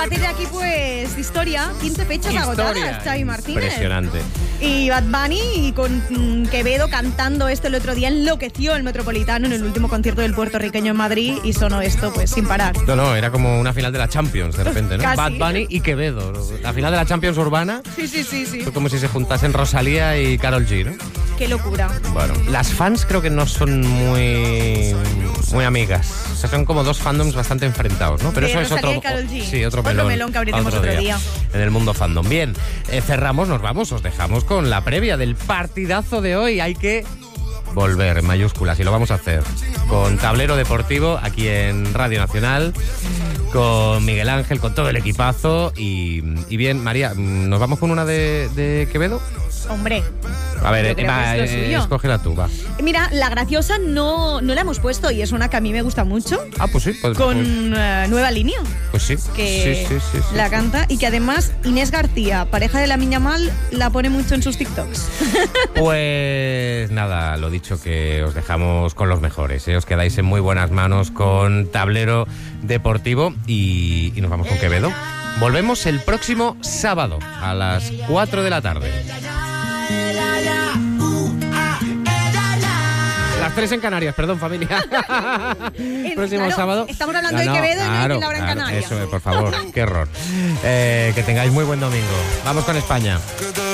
A partir de aquí, pues, historia, 15 fechas agotadas, Xavi Martínez. Impresionante. Y Bad Bunny con Quevedo cantando esto el otro día, enloqueció el Metropolitano en el último concierto del puertorriqueño en Madrid y sonó esto, pues, sin parar. No, era como una final de la Champions, de repente, ¿no? Casi. Bad Bunny y Quevedo. La final de la Champions urbana. Sí. Fue como si se juntasen Rosalía y Karol G, ¿no? Qué locura. Bueno, las fans creo que no son muy amigas. O sea, son como dos fandoms bastante enfrentados, ¿no? Pero De eso es Rosalía otro. y Karol G. Sí, otro melón que abriremos otro día. En el mundo fandom. Bien, cerramos, nos vamos, os dejamos con la previa del partidazo de hoy. Hay que volver en mayúsculas y lo vamos a hacer con Tablero Deportivo aquí en Radio Nacional, con Miguel Ángel, con todo el equipazo y bien, María, ¿nos vamos con una de Quevedo? Hombre. A ver, yo creo que es lo suyo. Escógela tú, va. Mira, La Graciosa no la hemos puesto y es una que a mí me gusta mucho. Ah, pues sí. Con Nueva Línea. Pues sí. Que sí, la canta y que además Inés García, pareja de la Miña Mal, la pone mucho en sus TikToks. Pues nada, lo dicho, que os dejamos con los mejores, ¿eh? Os quedáis en muy buenas manos con Tablero Deportivo y nos vamos con Quevedo. Volvemos el próximo sábado a las 4 de la tarde. Las 3 en Canarias, perdón, familia. Próximo sábado. Estamos hablando de Quevedo y no hay la hora en Canarias. Eso, por favor, qué error. Que tengáis muy buen domingo. Vamos con España.